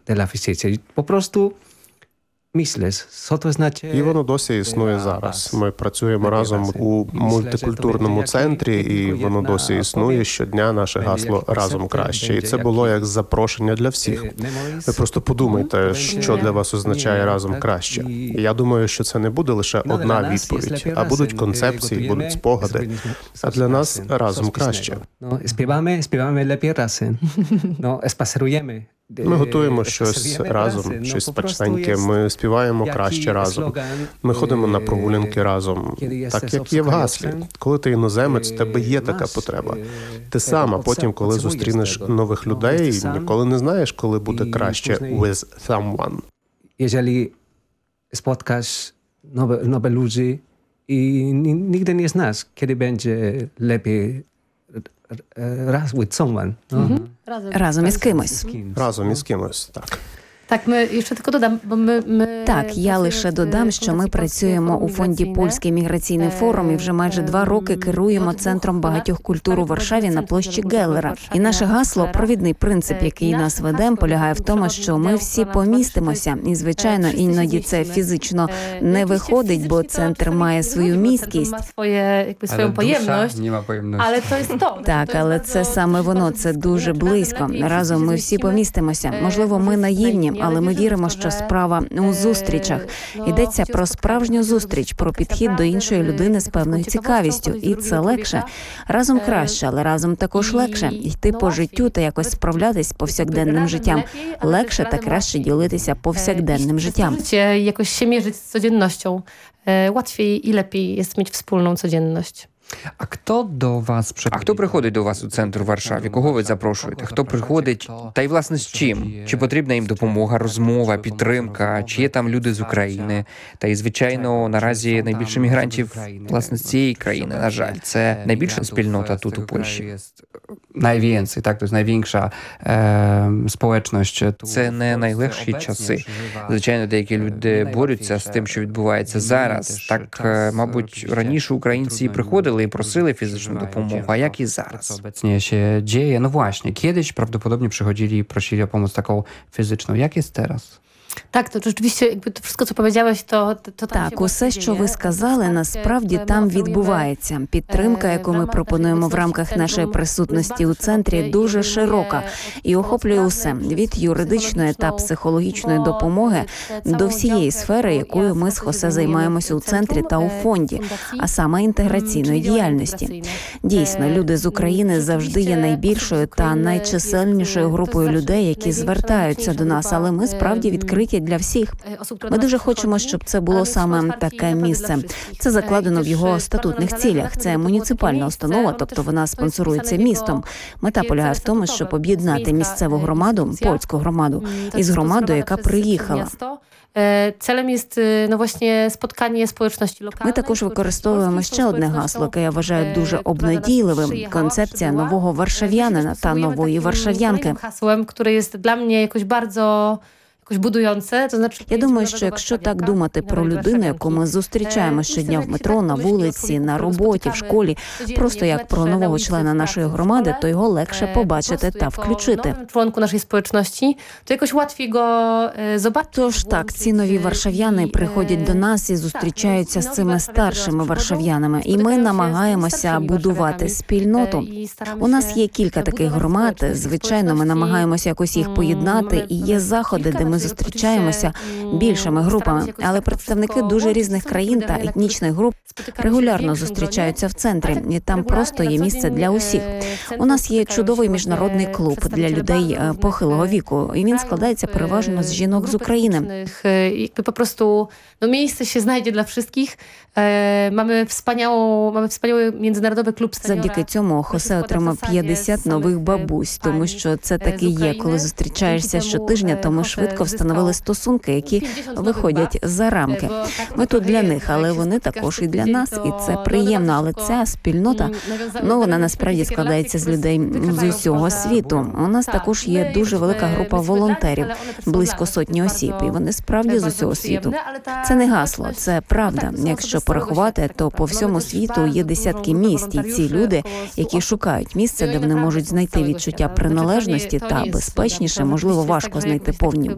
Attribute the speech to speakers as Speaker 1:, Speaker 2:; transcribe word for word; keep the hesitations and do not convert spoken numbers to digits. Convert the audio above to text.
Speaker 1: della amicizia. Po prostu myślisz, co to znaczy.
Speaker 2: І воно досі існує зараз. Ми працюємо разом у мультикультурному центрі, і воно досі існує. Щодня наше гасло «Разом краще». І це було як запрошення для всіх. Ви просто подумайте, що для вас означає «Разом краще». І я думаю, що це не буде лише одна відповідь, а будуть концепції, будуть спогади. А для нас «Разом краще».
Speaker 1: Співаємо, співаємо lepiej razem. Spacerujemy.
Speaker 2: Ми готуємо щось разом, щось смачненьке. Ми співаємо краще разом. Ми ходимо на прогулянки разом. Так, як є в гаслі. Коли ти іноземець, в тебе є така потреба. Ти сам, а потім, коли зустрінеш нових людей, ніколи не знаєш, коли буде краще with someone.
Speaker 1: Jeżeli spotkasz nowe, nowe ludzi i nigdy nie znasz, kiedy będzie lepiej raz with someone.
Speaker 3: Mhm. Разом із кимось.
Speaker 2: Разом із кимось, так.
Speaker 4: Так, ми ще тако додам, бо ми, ми
Speaker 3: Так, я лише додам, що ми працюємо у фонді «Польський міграційний форум» і вже майже два роки керуємо Центром багатьох культур у Варшаві на площі Геллера. І наше гасло, провідний принцип, який нас веде, полягає в тому, що ми всі помістимося. І, звичайно, іноді це фізично не виходить, бо центр має свою міськість.
Speaker 4: Своє, якби, свою поємність, але то є то.
Speaker 3: Так, але це саме воно, це дуже близько. Разом ми всі помістимося. Можливо, ми наївні, але ми віримо, що справа у зустрічах. Йдеться про справжню зустріч, про підхід до іншої людини з певною цікавістю. І це легше. Разом краще, але разом також легше. Йти по життю та якось справлятись з повсякденним життям. Легше та краще ділитися повсякденним життям.
Speaker 4: Якось się mierzyć z codziennością. Łatwiej i lepiej jest mieć wspólną codzienność.
Speaker 5: А хто до вас приходить? А хто приходить до вас у центр у Варшаві? Кого ви запрошуєте? Хто приходить? Та й, власне, з чим? Чи потрібна їм допомога, розмова, підтримка? Чи є там люди з України? Та й, звичайно, наразі найбільше мігрантів, власне, з цієї країни, на жаль. Це найбільша спільнота тут у Польщі.
Speaker 6: Найвwięcej, так, to jest największa e, społeczność.
Speaker 5: Це не найлегші часи. Звичайно, деякі люди борються з тим, що відбувається зараз. Так, мабуть, раніше українці приходили і просили фізичну допомогу, а як і зараз?
Speaker 6: Obecnie się dzieje. No właśnie, kiedyś prawdopodobnie przychodzili i prosili o pomoc taką fizyczną. Jak jest teraz?
Speaker 4: Так, то rzeczywiście, якби to wszystko, co powiedziałeś, to, to
Speaker 3: Так, усе, що ви сказали, насправді там відбувається. Підтримка, яку ми пропонуємо в рамках нашої присутності у центрі, дуже широка і охоплює усе – від юридичної та психологічної допомоги до всієї сфери, якою ми з Хосе займаємося у центрі та у фонді, а саме інтеграційної діяльності. Дійсно, люди з України завжди є найбільшою та найчисельнішою групою людей, які звертаються до нас, але ми справді відкриті для всіх. Ми дуже хочемо, щоб це було саме таке місце. Це закладено в його статутних цілях. Це муніципальна установа, тобто вона спонсорується містом. Мета полягає в тому, щоб об'єднати місцеву громаду, польську громаду, із громадою, яка приїхала.
Speaker 4: Целем є, ну, власне, споткання спільності локальної.
Speaker 3: Ми також використовуємо ще одне гасло, яке я вважаю дуже обнадійливим – концепція нового варшав'янина та нової варшав'янки.
Speaker 4: Хаслом, яке є для мене якось дуже будуюче, то значить...
Speaker 3: Я думаю, що якщо так думати про людину, яку ми зустрічаємо щодня в метро, на вулиці, на роботі, в школі, просто як про нового члена нашої громади, то його легше побачити та включити.
Speaker 4: Членку нашої спільності, то якось легше його побачити.
Speaker 3: Тож так, ці нові варшав'яни приходять до нас і зустрічаються з цими старшими варшав'янами, і ми намагаємося будувати спільноту. У нас є кілька таких громад, звичайно, ми намагаємося якось їх поєднати, і є заходи, де ми зустрічаємося більшими групами, але представники дуже різних країн та етнічних груп регулярно зустрічаються в центрі, і там просто є місце для усіх. У нас є чудовий міжнародний клуб для людей похилого віку, і він складається переважно з жінок з України.
Speaker 4: Якби по prostu no miejsce się znajdzie dla wszystkich. Mamy wspaniałą, mamy wspaniały międzynarodowy klub seniora.
Speaker 3: Завдяки цьому Хосе отримав п'ятдесят нових бабусь, тому що це таки є, коли зустрічаєшся щотижня, то ми швидко встановили стосунки, які виходять за рамки. Ми тут для них, але вони також і для нас, і це приємно. Але ця спільнота, ну, вона насправді складається з людей з усього світу. У нас також є дуже велика група волонтерів, близько сотні осіб, і вони справді з усього світу. Це не гасло, це правда. Якщо порахувати, то по всьому світу є десятки міст, і ці люди, які шукають місце, де вони можуть знайти відчуття приналежності та безпечніше, можливо, важко знайти повні